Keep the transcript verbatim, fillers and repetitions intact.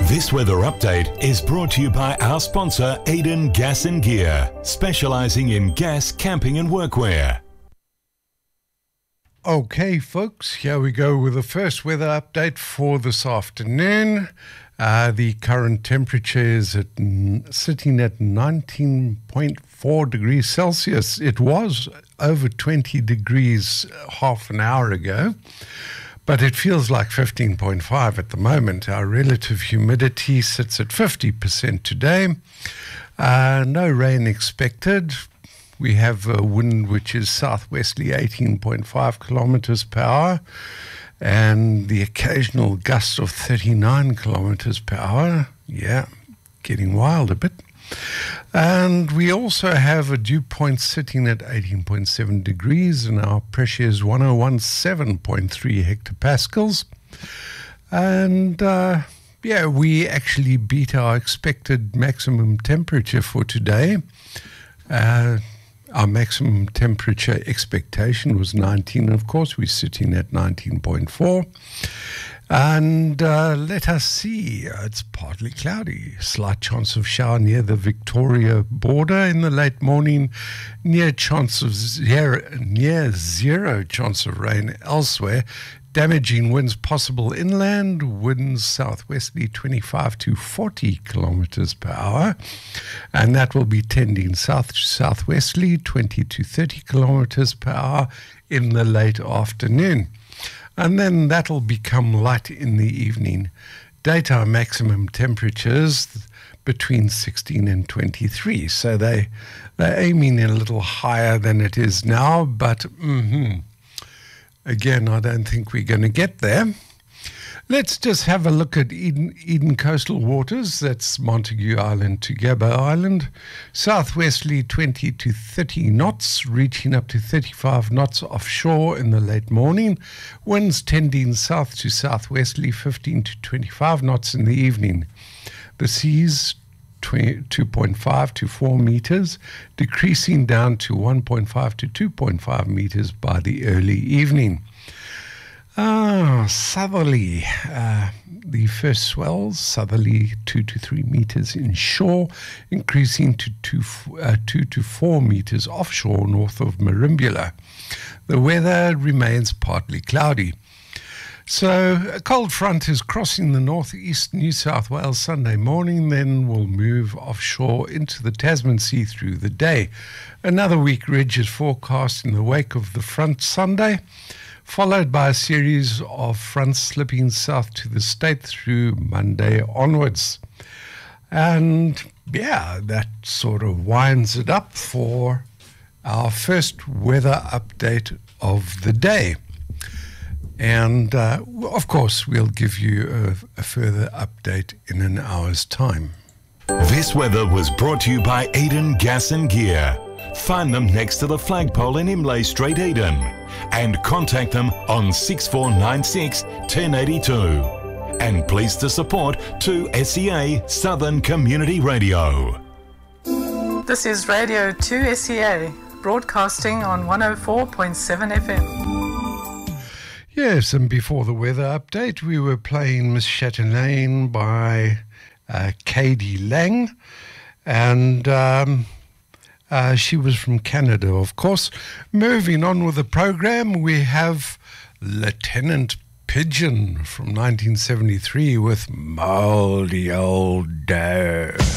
This weather update is brought to you by our sponsor, Aiden Gas and Gear, specialising in gas, camping and workwear. Okay, folks, here we go with the first weather update for this afternoon. Uh, the current temperature is at, sitting at nineteen point four degrees Celsius. It was over twenty degrees half an hour ago, but it feels like fifteen point five at the moment. Our relative humidity sits at fifty percent today. Uh, no rain expected. We have a wind which is southwesterly eighteen point five kilometers per hour and the occasional gust of thirty-nine kilometers per hour. Yeah, getting wild a bit. And we also have a dew point sitting at eighteen point seven degrees and our pressure is one oh seven point three hectopascals. And uh, yeah, we actually beat our expected maximum temperature for today. Uh, Our maximum temperature expectation was nineteen. Of course, we're sitting at nineteen point four. And uh, let us see. It's partly cloudy. Slight chance of shower near the Victoria border in the late morning. Near chance of zero, near zero chance of rain elsewhere. Damaging winds possible inland, winds southwesterly twenty-five to forty kilometers per hour, and that will be tending south to southwesterly twenty to thirty kilometers per hour in the late afternoon. And then that'll become light in the evening. Daytime maximum temperatures between sixteen and twenty-three, so they, they're aiming a little higher than it is now, but mm-hmm. Again, I don't think we're going to get there. Let's just have a look at Eden, Eden coastal waters. That's Montague Island to Gabba Island. Southwesterly twenty to thirty knots, reaching up to thirty-five knots offshore in the late morning. Winds tending south to southwesterly fifteen to twenty-five knots in the evening. The seas two point five to four meters, decreasing down to one point five to two point five meters by the early evening. Ah, southerly, uh, the first swells, southerly two to three meters inshore, increasing to two, uh, two to four meters offshore north of Merimbula. The weather remains partly cloudy. So a cold front is crossing the northeast New South Wales Sunday morning, then will move offshore into the Tasman Sea through the day. Another weak ridge is forecast in the wake of the front Sunday, followed by a series of fronts slipping south to the state through Monday onwards. And yeah, that sort of winds it up for our first weather update of the day. And, uh, of course, we'll give you a, a further update in an hour's time. This weather was brought to you by Aiden Gas and Gear. Find them next to the flagpole in Imlay Street, Eden. And contact them on six four nine six, one zero eight two. And pleased to support two S E A Southern Community Radio. This is Radio two S E A, broadcasting on one oh four point seven F M. Yes, and before the weather update, we were playing Miss Chatelaine by uh, Katie Lang, and um, uh, she was from Canada, of course. Moving on with the program, we have Lieutenant Pigeon from nineteen seventy-three with Mouldy Old Doe.